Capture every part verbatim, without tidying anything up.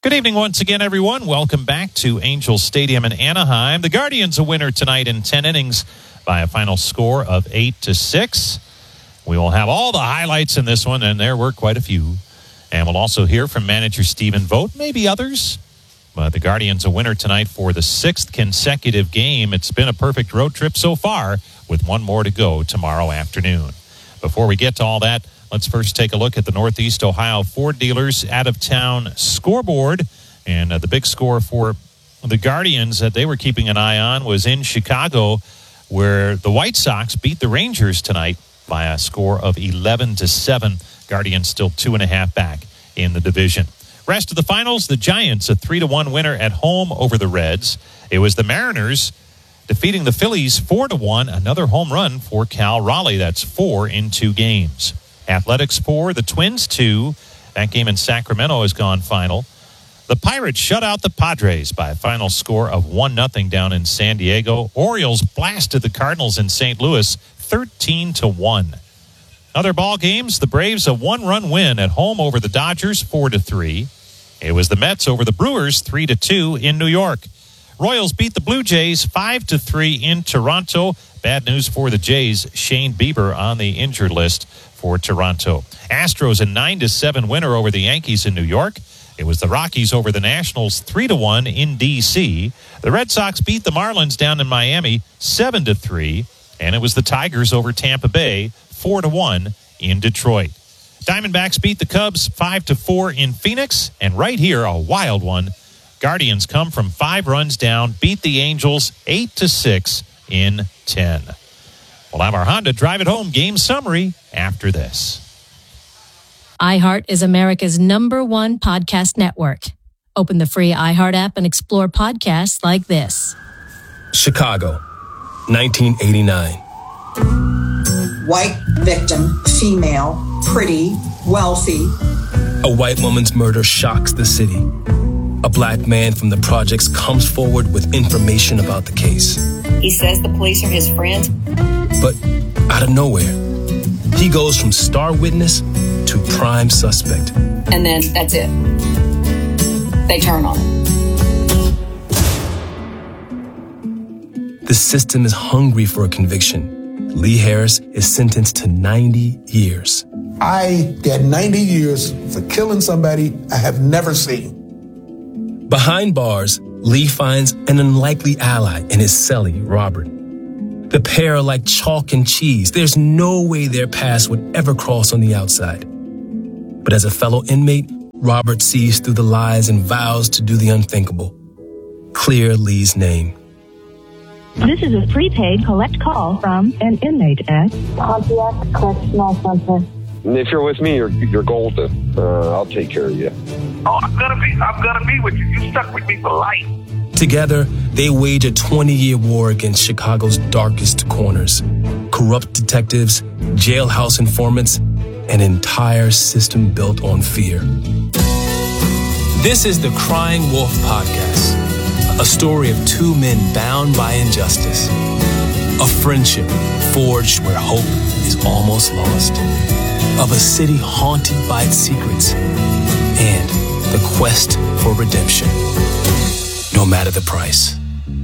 Good evening once again, everyone. Welcome back to Angel Stadium in Anaheim. The Guardians a winner tonight in ten innings by a final score of eight to six. We will have all the highlights in this one, and there were quite a few. And we'll also hear from manager Stephen Vogt, maybe others. But the Guardians a winner tonight for the sixth consecutive game. It's been a perfect road trip so far, with one more to go tomorrow afternoon. Before we get to all that, let's first take a look at the Northeast Ohio Ford Dealers out-of-town scoreboard. And uh, the big score for the Guardians that they were keeping an eye on was in Chicago, where the White Sox beat the Rangers tonight by a score of eleven to seven. Guardians still two and a half back in the division. Rest of the finals, the Giants a three to one winner at home over the Reds. It was the Mariners defeating the Phillies four to one. Another home run for Cal Raleigh. That's four in two games. Athletics four, the Twins two. That game in Sacramento has gone final. The Pirates shut out the Padres by a final score of one nothing down in San Diego. Orioles blasted the Cardinals in Saint Louis thirteen to one. Other ball games, the Braves a one-run win at home over the Dodgers four to three. It was the Mets over the Brewers three to two in New York. Royals beat the Blue Jays five to three in Toronto. Bad news for the Jays, Shane Bieber on the injured list for Toronto. Astros a nine to seven winner over the Yankees in New York. It was the Rockies over the Nationals three to one in D C. The Red Sox beat the Marlins down in Miami seven to three. And it was the Tigers over Tampa Bay four to one in Detroit. Diamondbacks beat the Cubs five to four in Phoenix. And right here, a wild one. Guardians come from five runs down, beat the Angels eight to six in ten. We'll have our Honda Drive It Home game summary after this. iHeart is America's number one podcast network. Open the free iHeart app and explore podcasts like this. Chicago, nineteen eighty-nine. White victim, female, pretty, wealthy. A white woman's murder shocks the city. A black man from the projects comes forward with information about the case. He says the police are his friends. But out of nowhere, he goes from star witness to prime suspect. And then that's it. They turn on him. The system is hungry for a conviction. Lee Harris is sentenced to ninety years. I get ninety years for killing somebody I have never seen. Behind bars, Lee finds an unlikely ally in his cellie, Robert. The pair are like chalk and cheese. There's no way their paths would ever cross on the outside. But as a fellow inmate, Robert sees through the lies and vows to do the unthinkable. Clear Lee's name. This is a prepaid collect call from an inmate at Pontiac Correctional Center. If you're with me, you're you're golden. Uh, I'll take care of you. Oh, I'm gonna be I'm gonna be with you. You stuck with me for life. Together, they wage a twenty-year war against Chicago's darkest corners. Corrupt detectives, jailhouse informants, an entire system built on fear. This is the Crying Wolf Podcast, a story of two men bound by injustice, a friendship forged where hope is almost lost, of a city haunted by its secrets, and the quest for redemption, no matter the price.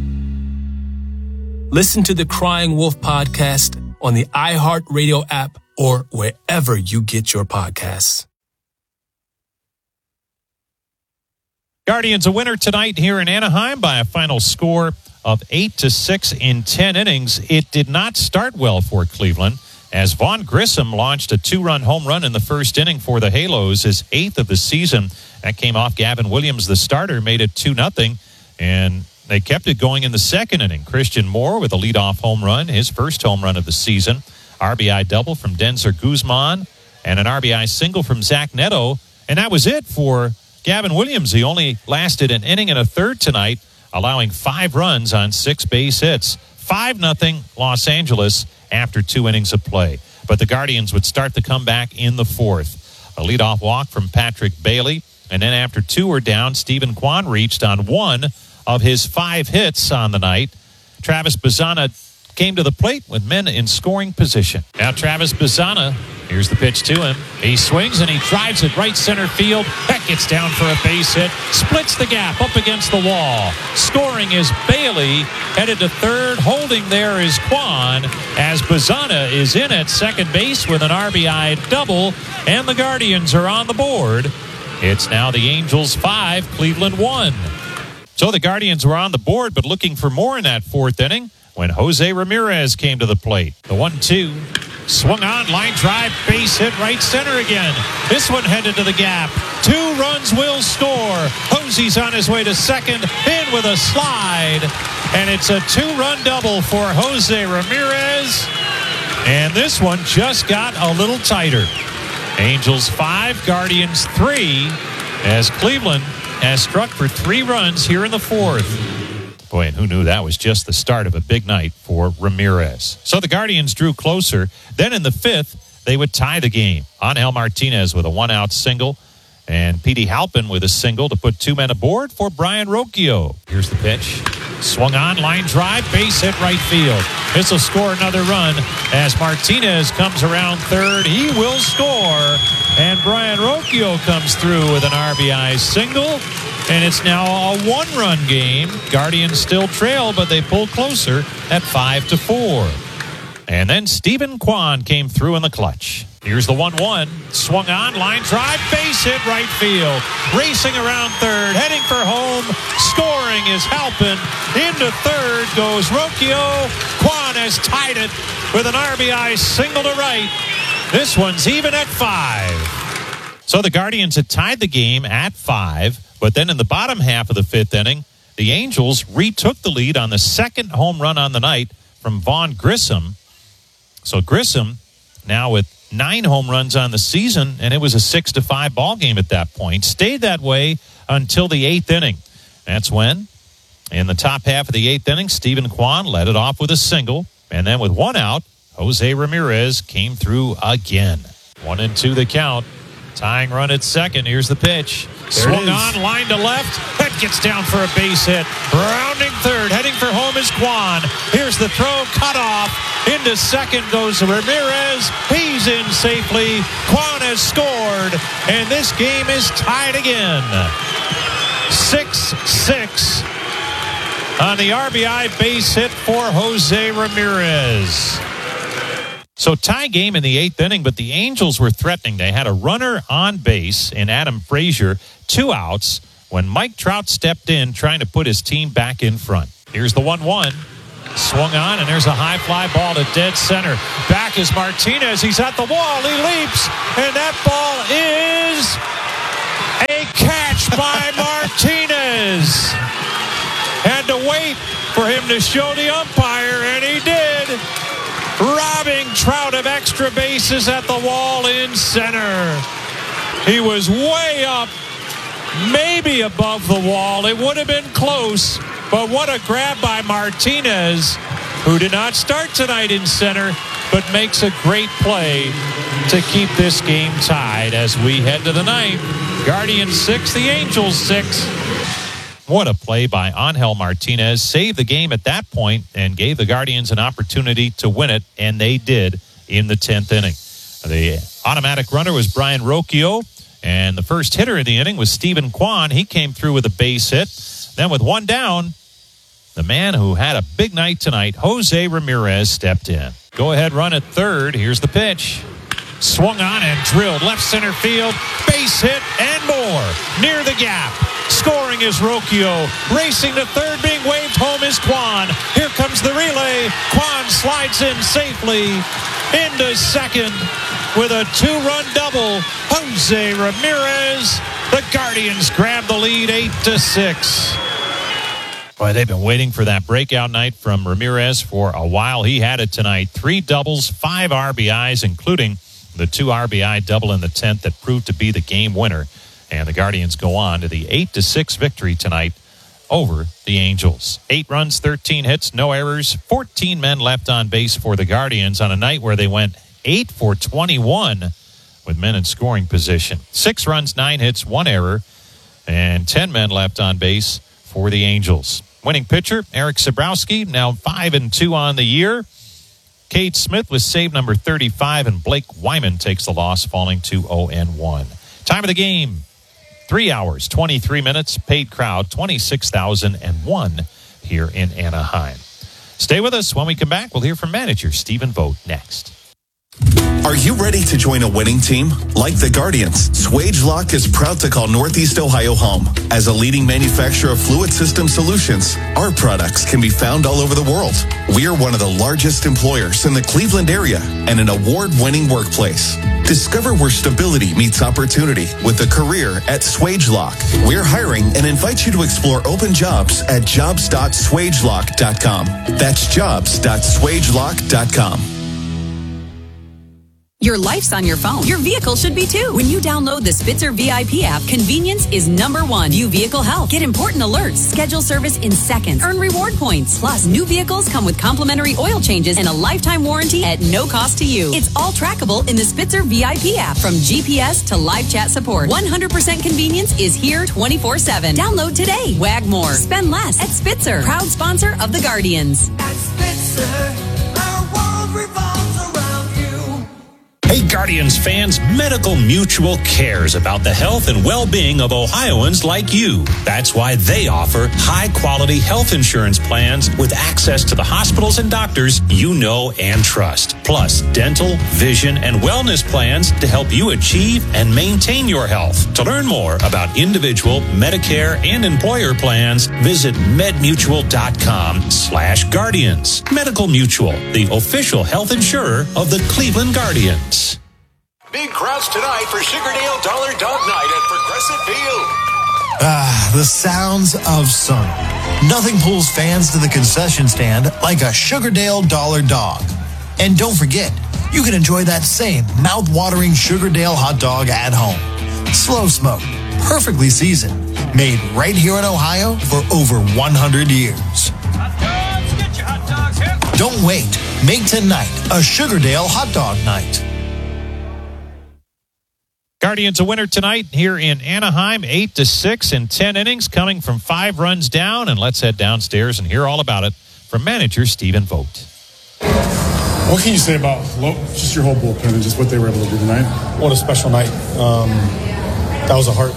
Listen to the Crying Wolf Podcast on the iHeartRadio app or wherever you get your podcasts. Guardians a winner tonight here in Anaheim by a final score of eight to six in ten innings. It did not start well for Cleveland, as Vaughn Grissom launched a two-run home run in the first inning for the Halos, his eighth of the season. That came off Gavin Williams, the starter, made it two nothing, and they kept it going in the second inning. Christian Moore with a leadoff home run, his first home run of the season. R B I double from Denzer Guzman, and an R B I single from Zach Neto, and that was it for Gavin Williams. He only lasted an inning and a third tonight, allowing five runs on six base hits. five nothing Los Angeles after two innings of play. But the Guardians would start the comeback in the fourth. A leadoff walk from Patrick Bailey, and then after two were down, Stephen Kwan reached on one of his five hits on the night. Travis Bazzana came to the plate with men in scoring position. Now Travis Bazzana Here's the pitch to him. He swings and he drives it right center field. That gets down for a base hit. Splits the gap up against the wall. Scoring is Bailey. Headed to third. Holding there is Kwan as Bazana is in at second base with an R B I double. And the Guardians are on the board. It's now the Angels five, Cleveland one. So the Guardians were on the board, but looking for more in that fourth inning when Jose Ramirez came to the plate. The one two. Swung on, line drive, base hit right center again. This one headed to the gap. Two runs will score. Jose's on his way to second, in with a slide. And it's a two-run double for Jose Ramirez. And this one just got a little tighter. Angels five, Guardians three, as Cleveland has struck for three runs here in the fourth. Boy, and who knew that was just the start of a big night for Ramirez. So the Guardians drew closer. Then in the fifth, they would tie the game. Angel Martinez with a one-out single, and Petey Halpin with a single to put two men aboard for Brian Rocchio. Here's the pitch. Swung on, line drive, base hit right field. This will score another run as Martinez comes around third. He will score, and Brian Rocchio comes through with an R B I single. And it's now a one-run game. Guardians still trail, but they pull closer at five to four. And then Stephen Kwan came through in the clutch. Here's the one one. Swung on, line drive, base hit right field. Racing around third, heading for home. Scoring is Halpin. Into third goes Rocchio. Kwan has tied it with an R B I single to right. This one's even at five. So the Guardians had tied the game at five. But then in the bottom half of the fifth inning, the Angels retook the lead on the second home run on the night from Vaughn Grissom. So Grissom now with nine home runs on the season, and it was a six to five ball game at that point. Stayed that way until the eighth inning. That's when, in the top half of the eighth inning, Stephen Kwan led it off with a single. And then with one out, Jose Ramirez came through again. One and two the count. Tying run at second. Here's the pitch. There Swung on, line to left. That gets down for a base hit. Rounding third, heading for home is Kwan. Here's the throw, cut off. Into second goes Ramirez. He's in safely. Kwan has scored, and this game is tied again. six six on the R B I base hit for Jose Ramirez. So tie game in the eighth inning, but the Angels were threatening. They had a runner on base in Adam Frazier, two outs, when Mike Trout stepped in trying to put his team back in front. Here's the one one. Swung on, and there's a high fly ball to dead center. Back is Martinez. He's at the wall. He leaps, and that ball is a catch by Martinez. Had to wait for him to show the umpire, and he did. Robbing Trout of extra bases at the wall in center. He was way up, maybe above the wall. It would have been close, but what a grab by Martinez, who did not start tonight in center, but makes a great play to keep this game tied as we head to the ninth. Guardians six, the Angels six. What a play by Angel Martinez. Saved the game at that point and gave the Guardians an opportunity to win it, and they did in the tenth inning. The automatic runner was Brian Rocchio, and the first hitter in the inning was Stephen Kwan. He came through with a base hit. Then with one down, the man who had a big night tonight, Jose Ramirez, stepped in. Go ahead run at third. Here's the pitch. Swung on and drilled left center field. Base hit and more. Near the gap. Scoring is Rocchio. Racing to third, being waved home is Kwan. Here comes the relay. Kwan slides in safely into second with a two-run double. Jose Ramirez. The Guardians grab the lead eight to six. Boy, they've been waiting for that breakout night from Ramirez for a while. He had it tonight. Three doubles, five R B Is, including the two R B I double in the tenth that proved to be the game winner. And the Guardians go on to the eight to six victory tonight over the Angels. Eight runs, thirteen hits, no errors, fourteen men left on base for the Guardians on a night where they went eight for twenty-one with men in scoring position. Six runs, nine hits, one error, and ten men left on base for the Angels. Winning pitcher, Eric Sabrowski, now five and two on the year. Cade Smith with save number thirty-five, and Blake Wyman takes the loss, falling to oh and one. Time of the game, three hours, twenty-three minutes. Paid crowd, twenty-six thousand one here in Anaheim. Stay with us. When we come back, we'll hear from manager Stephen Vogt next. Are you ready to join a winning team? Like the Guardians, Swagelok is proud to call Northeast Ohio home. As a leading manufacturer of fluid system solutions, our products can be found all over the world. We are one of the largest employers in the Cleveland area and an award-winning workplace. Discover where stability meets opportunity with a career at Swagelok. We're hiring and invite you to explore open jobs at jobs dot swagelok dot com. That's jobs dot swagelok dot com. Your life's on your phone. Your vehicle should be too. When you download the Spitzer V I P app, convenience is number one. View vehicle health. Get important alerts. Schedule service in seconds. Earn reward points. Plus, new vehicles come with complimentary oil changes and a lifetime warranty at no cost to you. It's all trackable in the Spitzer V I P app. From G P S to live chat support, one hundred percent convenience is here twenty-four seven. Download today. Wag more. Spend less at Spitzer. Proud sponsor of the Guardians. At Spitzer, our world revolves around you. Hey, Guardians fans, Medical Mutual cares about the health and well-being of Ohioans like you. That's why they offer high-quality health insurance plans with access to the hospitals and doctors you know and trust. Plus, dental, vision, and wellness plans to help you achieve and maintain your health. To learn more about individual, Medicare, and employer plans, visit medmutual.com slash guardians. Medical Mutual, the official health insurer of the Cleveland Guardians. Big crowds tonight for Sugardale Dollar Dog Night at Progressive Field. Ah, the sounds of summer. Nothing pulls fans to the concession stand like a Sugardale Dollar Dog. And don't forget, you can enjoy that same mouth-watering Sugardale hot dog at home. Slow smoked, perfectly seasoned, made right here in Ohio for over one hundred years. Hot dogs, get your hot dogs here. Don't wait. Make tonight a Sugardale hot dog night. Guardians a winner tonight here in Anaheim, eight to six in ten innings, coming from five runs down. And let's head downstairs and hear all about it from manager Stephen Vogt. What can you say about just your whole bullpen and just what they were able to do tonight? What a special night. Um, that was a heart,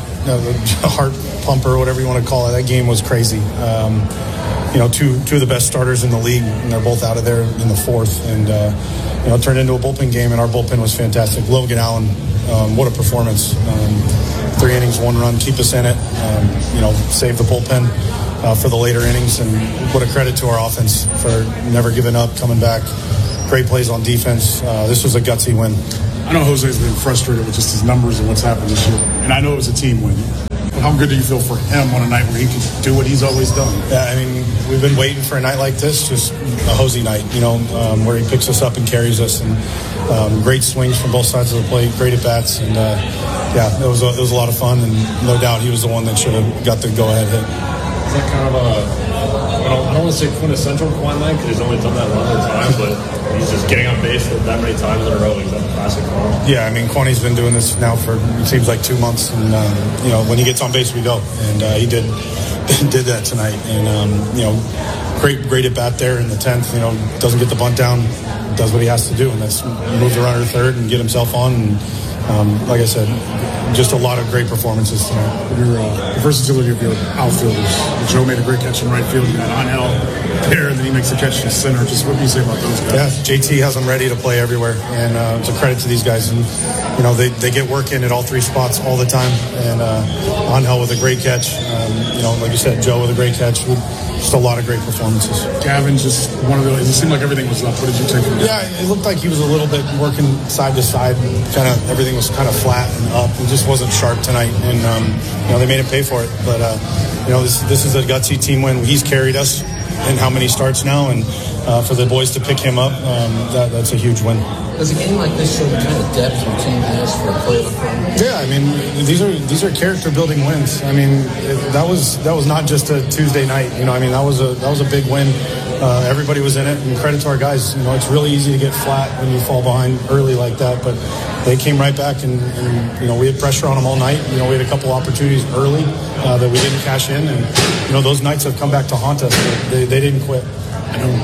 a heart pumper, whatever you want to call it. That game was crazy. Um, you know, two two of the best starters in the league, and they're both out of there in the fourth. And, uh, you know, it turned into a bullpen game, and our bullpen was fantastic. Logan Allen, um, what a performance. Um, three innings, one run, keep us in it. Um, you know, save the bullpen uh, for the later innings. And what a credit to our offense for never giving up, coming back. Great plays on defense. Uh, this was a gutsy win. I know Jose's been frustrated with just his numbers and what's happened this year. And I know it was a team win. But how good do you feel for him on a night where he can do what he's always done? Yeah, I mean, we've been waiting for a night like this, just a Jose night, you know, um, where he picks us up and carries us. And um, great swings from both sides of the plate, great at-bats. And, uh, yeah, it was, a, it was a lot of fun. And no doubt he was the one that should have got the go-ahead hit. Is that kind of a... I don't, I don't want to say quintessential Quan night because he's only done that one other time, but he's just getting on base that many times in a row. He's a classic Quan. Yeah, I mean, Quaney's been doing this now for, it seems like two months. And, um, you know, when he gets on base, we go. And uh, he did did that tonight. And, um, you know, great, great at bat there in the tenth. You know, doesn't get the bunt down, does what he has to do. And that's move the runner to third and get himself on. And, um, like I said, just a lot of great performances tonight. Your uh, versatility of your outfielders. Joe made a great catch in right field. You got Angel there, and then he makes the catch in the center. Just what do you say about those guys? Yeah, J T has them ready to play everywhere, and uh, it's a credit to these guys. And you know, they, they get work in at all three spots all the time. And uh, Angel with a great catch. Um, you know, like you said, Joe with a great catch. Just a lot of great performances. Gavin, just one of the. It seemed like everything was up. What did you take from that? Yeah, it looked like he was a little bit working side to side. Kind of everything was kind of flat and up. It just wasn't sharp tonight, and um, you know they made him pay for it. But uh, you know this this is a gutsy team win. He's carried us in how many starts now, and uh, for the boys to pick him up, um, that, that's a huge win. Does a game like this show the kind of depth your team has for a playoff run? Yeah, I mean these are these are character building wins. I mean it, that was that was not just a Tuesday night. You know, I mean that was a that was a big win. Uh, everybody was in it, and credit to our guys. You know, it's really easy to get flat when you fall behind early like that, but they came right back, and, and you know we had pressure on them all night. You know, we had a couple opportunities early uh, that we didn't cash in, and you know those nights have come back to haunt us. They, they didn't quit. I know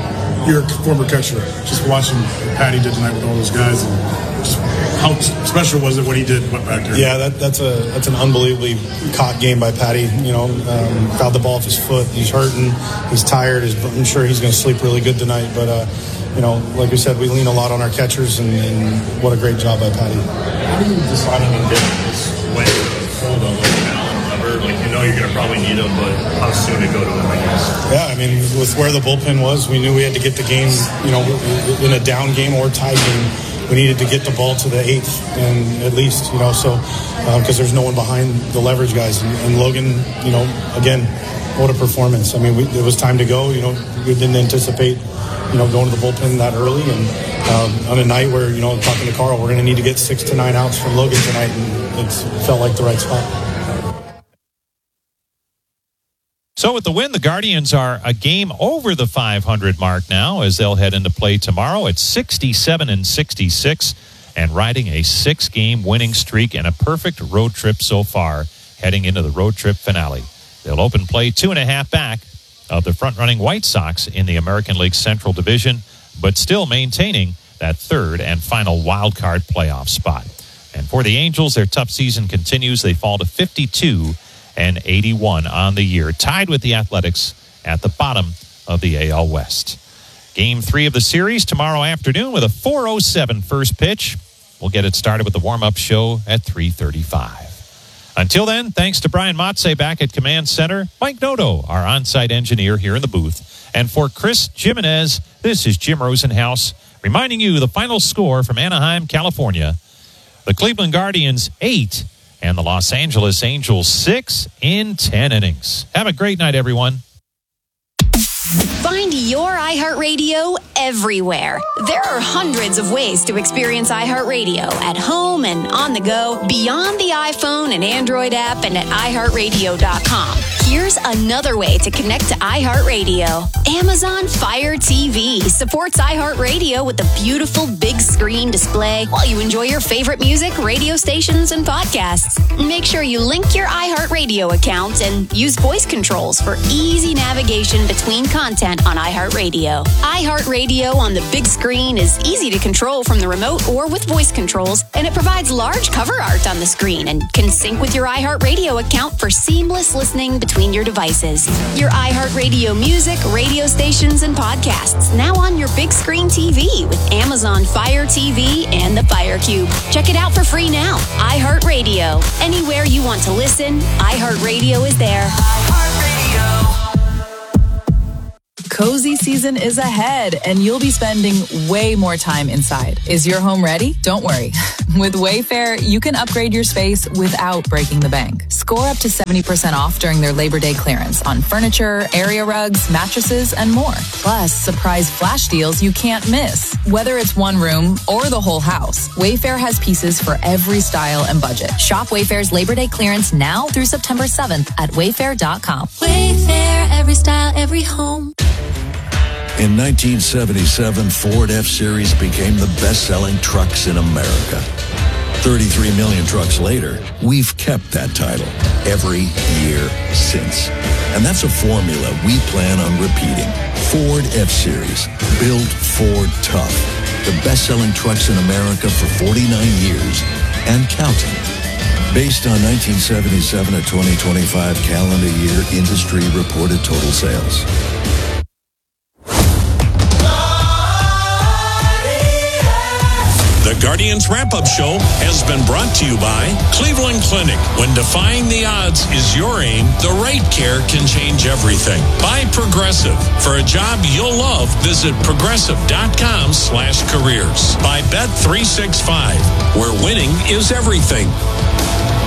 you're a former catcher. Just watching what Patty did tonight with all those guys, and just how special was it what he did back there? Yeah, that, that's a that's an unbelievably caught game by Patty. You know, um, fouled the ball off his foot. He's hurting. He's tired. He's, I'm sure he's going to sleep really good tonight. But uh, you know, like we said, we lean a lot on our catchers, and, and what a great job by Patty. How do you decide on this when to hold on like now and lever? Like, you know you're going to probably need them, but how soon to go to them, I guess? Yeah, I mean, with where the bullpen was, we knew we had to get the game, you know, in a down game or tie game. We needed to get the ball to the eighth, and at least, you know, so because um, there's no one behind the leverage guys. And, and Logan, you know, again, what a performance. I mean, we, it was time to go. You know, we didn't anticipate, you know, going to the bullpen that early. And um, on a night where, you know, talking to Carl, we're going to need to get six to nine outs from Logan tonight, and it felt like the right spot. So with the win, the Guardians are a game over the five hundred mark now as they'll head into play tomorrow at sixty-seven and sixty-six and riding a six-game winning streak and a perfect road trip so far heading into the road trip finale. They'll open play two and a half back of the front-running White Sox in the American League Central Division, but still maintaining that third and final wild card playoff spot. And for the Angels, their tough season continues. They fall to fifty-two and eighty-one on the year, tied with the Athletics at the bottom of the A L West. Game three of the series tomorrow afternoon with a four oh seven first pitch. We'll get it started with the warm-up show at three thirty-five. Until then, thanks to Brian Motze back at Command Center, Mike Noto, our on-site engineer here in the booth. And for Chris Jimenez, this is Jim Rosenhaus, reminding you the final score from Anaheim, California. The Cleveland Guardians, eight, and the Los Angeles Angels, six in ten innings. Have a great night, everyone. Find your iHeartRadio everywhere. There are hundreds of ways to experience iHeartRadio at home and on the go, beyond the iPhone and Android app, and at i heart radio dot com. Here's another way to connect to iHeartRadio. Amazon Fire T V supports iHeartRadio with a beautiful big screen display while you enjoy your favorite music, radio stations, and podcasts. Make sure you link your iHeartRadio account and use voice controls for easy navigation between content on iHeartRadio. iHeartRadio on the big screen is easy to control from the remote or with voice controls, and it provides large cover art on the screen and can sync with your iHeartRadio account for seamless listening between your devices. Your iHeartRadio music, radio stations, and podcasts now on your big screen T V with Amazon Fire T V and the Fire Cube. Check it out for free now. iHeartRadio. Anywhere you want to listen, iHeartRadio is there. iHeartRadio. Cozy season is ahead, and you'll be spending way more time inside. Is your home ready? Don't worry. With Wayfair, you can upgrade your space without breaking the bank. Score up to seventy percent off during their Labor Day clearance on furniture, area rugs, mattresses, and more. Plus, surprise flash deals you can't miss. Whether it's one room or the whole house, Wayfair has pieces for every style and budget. Shop Wayfair's Labor Day clearance now through September seventh at wayfair dot com. Wayfair, every style, every home. In nineteen seventy-seven, Ford F-Series became the best-selling trucks in America. thirty-three million trucks later, we've kept that title every year since. And that's a formula we plan on repeating. Ford F-Series, built Ford tough. The best-selling trucks in America for forty-nine years and counting. Based on nineteen seventy-seven to twenty twenty-five calendar year industry reported total sales. The Guardians Wrap-Up Show has been brought to you by Cleveland Clinic. When defying the odds is your aim, the right care can change everything. By Progressive. For a job you'll love, visit progressive dot com slash careers. By Bet three sixty-five, where winning is everything.